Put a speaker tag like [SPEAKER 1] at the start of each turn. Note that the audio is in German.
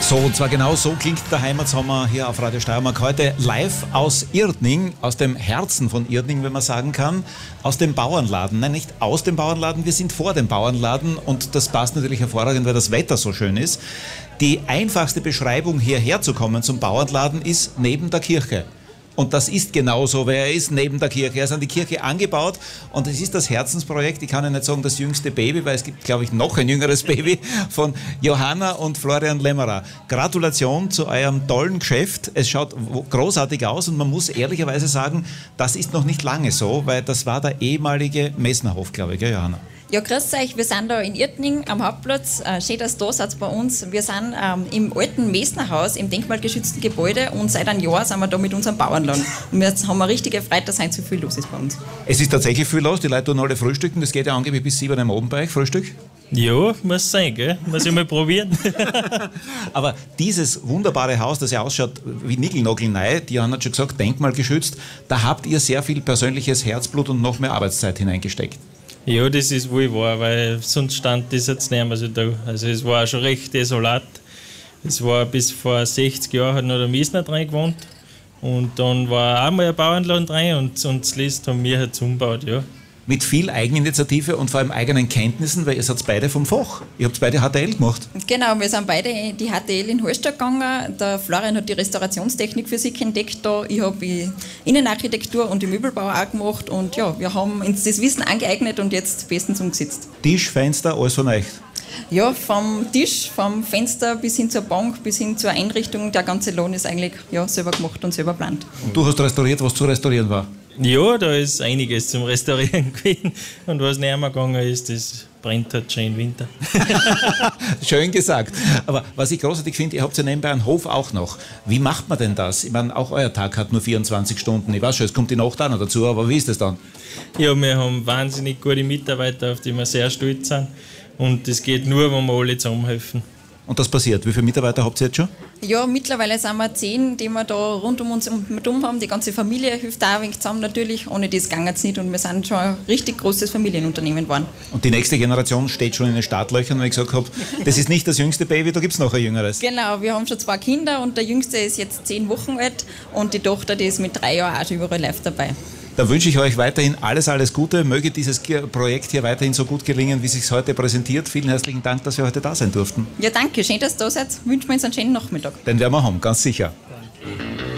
[SPEAKER 1] So, und zwar genau so klingt der Heimatsommer hier auf Radio Steiermark. Heute live aus Irdning, aus dem Herzen von Irdning, wenn man sagen kann, aus dem Bauernladen. Nein, nicht aus dem Bauernladen, wir sind vor dem Bauernladen und das passt natürlich hervorragend, weil das Wetter so schön ist. Die einfachste Beschreibung, hierher zu kommen zum Bauernladen, ist neben der Kirche. Und das ist genauso, weil er ist neben der Kirche. Er ist an die Kirche angebaut und es ist das Herzensprojekt, ich kann ja nicht sagen das jüngste Baby, weil es gibt, glaube ich, noch ein jüngeres Baby von Johanna und Florian Lämmerer. Gratulation zu eurem tollen Geschäft. Es schaut großartig aus und man muss ehrlicherweise sagen, das ist noch nicht lange so, weil das war der ehemalige Messnerhof, glaube ich, gell, Johanna?
[SPEAKER 2] Ja, grüß euch, wir sind da in Irdning am Hauptplatz. Schön, dass ihr da seid bei uns. Wir sind im alten Messnerhaus, im denkmalgeschützten Gebäude und seit einem Jahr sind wir da mit unserem Bauernladen. Und jetzt haben wir richtige Freude, dass so viel los ist bei uns.
[SPEAKER 1] Es ist tatsächlich viel los, die Leute tun alle frühstücken, das geht ja angeblich bis 7 am Abend bei euch, Frühstück?
[SPEAKER 3] Ja, muss sein, gell? Muss ich mal probieren.
[SPEAKER 1] Aber dieses wunderbare Haus, das ja ausschaut wie Nickel-Nagel-neu, die Johanna hat schon gesagt, denkmalgeschützt, da habt ihr sehr viel persönliches Herzblut und noch mehr Arbeitszeit hineingesteckt.
[SPEAKER 3] Ja, das ist wohl wahr, weil sonst stand das jetzt nicht mehr so da. Also es war schon recht desolat. Es war bis vor 60 Jahren hat noch der Messner drin gewohnt. Und dann war auch mal ein Bauernladen drin und das List haben wir halt umgebaut, ja.
[SPEAKER 1] Mit viel Eigeninitiative und vor allem eigenen Kenntnissen, weil ihr seid beide vom Fach. Ihr habt beide HTL gemacht.
[SPEAKER 2] Genau, wir sind beide die HTL in Hallstatt gegangen. Der Florian hat die Restaurationstechnik für sich entdeckt da. Ich habe die Innenarchitektur und die Möbelbau auch gemacht. Und ja, wir haben uns das Wissen angeeignet und jetzt bestens umgesetzt.
[SPEAKER 1] Tisch, Fenster, alles von euch.
[SPEAKER 2] Ja, vom Tisch, vom Fenster bis hin zur Bank, bis hin zur Einrichtung, der ganze Laden ist eigentlich ja, selber gemacht und selber geplant.
[SPEAKER 1] Und du hast restauriert, was zu restaurieren war?
[SPEAKER 3] Ja, da ist einiges zum Restaurieren gewesen. Und was nicht mehr gegangen ist, das brennt halt schon im Winter.
[SPEAKER 1] Schön gesagt. Aber was ich großartig finde, ihr habt ja nebenbei einen Hof auch noch. Wie macht man denn das? Ich meine, auch euer Tag hat nur 24 Stunden. Ich weiß schon, es kommt die Nacht auch noch dazu, aber wie ist das dann?
[SPEAKER 3] Ja, wir haben wahnsinnig gute Mitarbeiter, auf die wir sehr stolz sind. Und das geht nur, wenn wir alle zusammenhelfen.
[SPEAKER 1] Und das passiert. Wie viele Mitarbeiter habt ihr jetzt schon?
[SPEAKER 2] Ja, mittlerweile sind wir 10, die wir da rund um uns herum haben. Die ganze Familie hilft auch ein wenig zusammen natürlich. Ohne das ging es nicht und wir sind schon ein richtig großes Familienunternehmen geworden.
[SPEAKER 1] Und die nächste Generation steht schon in den Startlöchern, weil ich gesagt habe, das ist nicht das jüngste Baby, da gibt es noch ein jüngeres.
[SPEAKER 2] Genau, wir haben schon 2 Kinder und der Jüngste ist jetzt 10 Wochen alt und die Tochter, die ist mit 3 Jahren auch schon überall live dabei.
[SPEAKER 1] Da wünsche ich euch weiterhin alles Gute. Möge dieses Projekt hier weiterhin so gut gelingen, wie es sich heute präsentiert. Vielen herzlichen Dank, dass wir heute da sein durften.
[SPEAKER 2] Ja, danke. Schön, dass ihr da seid. Wünschen wir uns einen schönen Nachmittag.
[SPEAKER 1] Den werden wir haben, ganz sicher.
[SPEAKER 3] Danke.